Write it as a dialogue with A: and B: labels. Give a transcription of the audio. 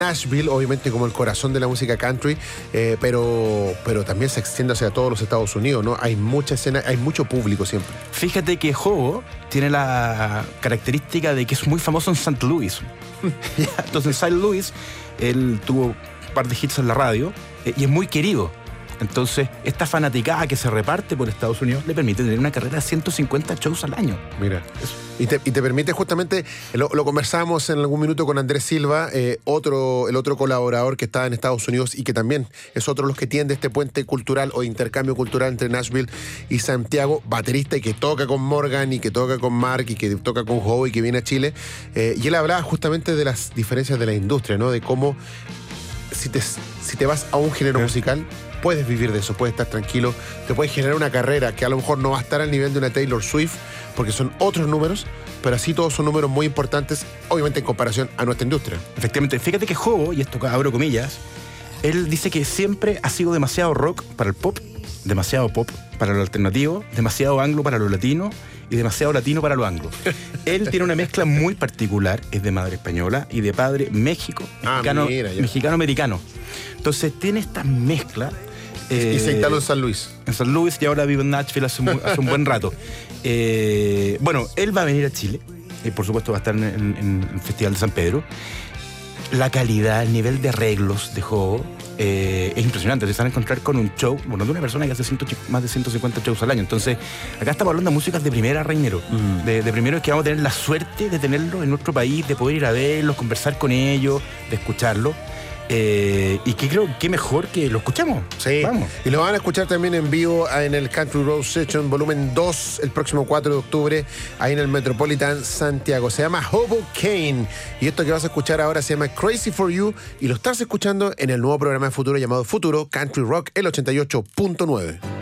A: Nashville, obviamente como el corazón de la música country, pero también se extiende hacia todos los Estados Unidos, ¿no? Hay mucha escena, hay mucho público siempre.
B: Fíjate que Hobo tiene la característica de que es muy famoso en St. Louis. Entonces en St. Louis él tuvo un par de hits en la radio y es muy querido. Entonces, esta fanaticada que se reparte por Estados Unidos le permite tener una carrera de 150 shows al año.
A: Mira, y te permite justamente, lo conversamos en algún minuto con Andrés Silva, el otro colaborador que está en Estados Unidos y que también es otro de los que tiende este puente cultural o intercambio cultural entre Nashville y Santiago, baterista y que toca con Morgan y que toca con Mark y que toca con Howe y que viene a Chile. Y él hablaba justamente de las diferencias de la industria, ¿no? De cómo si te vas a un género musical, puedes vivir de eso, puedes estar tranquilo, te puedes generar una carrera que a lo mejor no va a estar al nivel de una Taylor Swift, porque son otros números, pero así todos son números muy importantes, obviamente en comparación a nuestra industria.
B: Efectivamente, fíjate que Hobo, y esto abro comillas, él dice que siempre ha sido demasiado rock para el pop, demasiado pop para lo alternativo, demasiado anglo para lo latino y demasiado latino para lo anglo. Él tiene una mezcla muy particular, es de madre española y de padre mexicano-americano. Entonces tiene esta mezcla.
A: Y se instaló en San Luis.
B: En San Luis y ahora vive en Nashville hace un buen rato. Bueno, él va a venir a Chile. Y por supuesto va a estar en el Festival de San Pedro. La calidad, el nivel de arreglos de Hobo es impresionante. Se van a encontrar con un show, bueno, de una persona que hace más de 150 shows al año. Entonces, acá estamos hablando de músicas de primera, Reinero. De primero que vamos a tener la suerte de tenerlos en nuestro país, de poder ir a verlos, conversar con ellos, de escucharlos. Y que creo que mejor que lo escuchamos.
A: Sí,
B: vamos.
A: Y lo van a escuchar también en vivo en el Country Road Session volumen 2 el próximo 4 de octubre ahí en el Metropolitan Santiago. Se llama Hobo Kane y esto que vas a escuchar ahora se llama Crazy for You y lo estás escuchando en el nuevo programa de Futuro llamado Futuro Country Rock el 88.9.